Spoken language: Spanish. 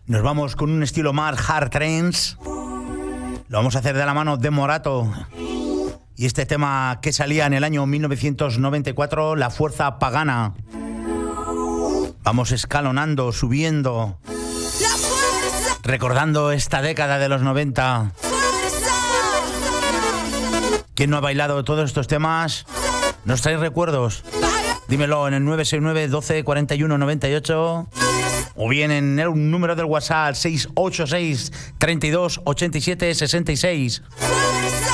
Nos vamos con un estilo más hard trance. Lo vamos a hacer de la mano de Morato. Y este tema que salía en el año 1994, La Fuerza Pagana. Vamos escalonando, subiendo, recordando esta década de los 90. ¿Quién no ha bailado todos estos temas? ¿Nos traéis recuerdos? Dímelo en el 969 12 41 98 o bien en el número del WhatsApp 686 32 87 66.